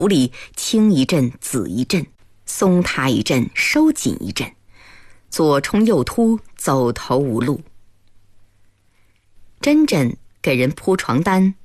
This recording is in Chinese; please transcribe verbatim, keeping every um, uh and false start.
壶里青一阵紫一阵，松塌一阵收紧一阵，左冲右突，走投无路。珍珍给人铺床单，